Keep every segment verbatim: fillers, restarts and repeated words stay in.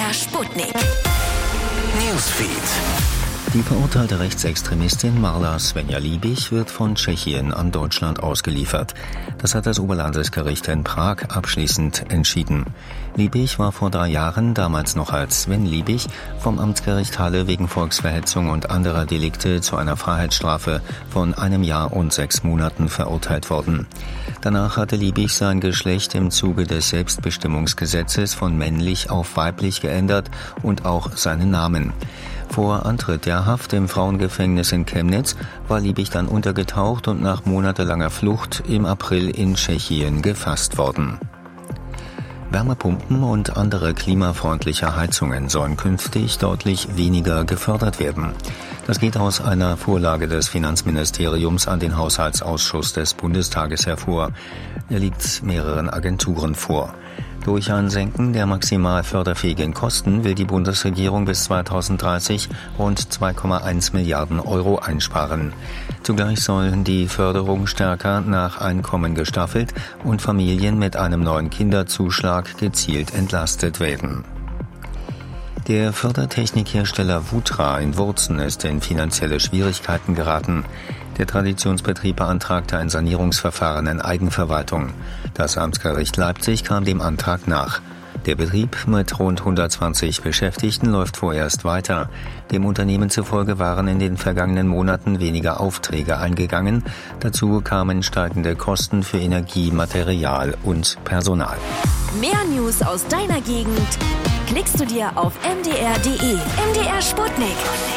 R Sputnik. Newsfeed. Die verurteilte Rechtsextremistin Marla Svenja Liebig wird von Tschechien an Deutschland ausgeliefert. Das hat das Oberlandesgericht in Prag abschließend entschieden. Liebig war vor drei Jahren, damals noch als Sven Liebig, vom Amtsgericht Halle wegen Volksverhetzung und anderer Delikte zu einer Freiheitsstrafe von einem Jahr und sechs Monaten verurteilt worden. Danach hatte Liebig sein Geschlecht im Zuge des Selbstbestimmungsgesetzes von männlich auf weiblich geändert und auch seinen Namen. Vor Antritt der Haft im Frauengefängnis in Chemnitz war Liebig dann untergetaucht und nach monatelanger Flucht im April in Tschechien gefasst worden. Wärmepumpen und andere klimafreundliche Heizungen sollen künftig deutlich weniger gefördert werden. Das geht aus einer Vorlage des Finanzministeriums an den Haushaltsausschuss des Bundestages hervor. Er liegt mehreren Agenturen vor. Durch ein Senken der maximal förderfähigen Kosten will die Bundesregierung bis zweitausenddreißig rund zwei Komma eins Milliarden Euro einsparen. Zugleich sollen die Förderung stärker nach Einkommen gestaffelt und Familien mit einem neuen Kinderzuschlag gezielt entlastet werden. Der Fördertechnikhersteller Vutra in Wurzen ist in finanzielle Schwierigkeiten geraten. Der Traditionsbetrieb beantragte ein Sanierungsverfahren in Eigenverwaltung. Das Amtsgericht Leipzig kam dem Antrag nach. Der Betrieb mit rund hundertzwanzig Beschäftigten läuft vorerst weiter. Dem Unternehmen zufolge waren in den vergangenen Monaten weniger Aufträge eingegangen. Dazu kamen steigende Kosten für Energie, Material und Personal. Mehr News aus deiner Gegend klickst du dir auf m d r punkt d e. M D R Sputnik.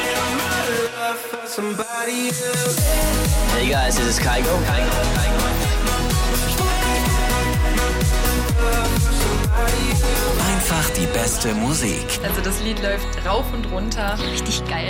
Hey guys, this is Kygo. Einfach die beste Musik. Also das Lied läuft rauf und runter. Richtig geil.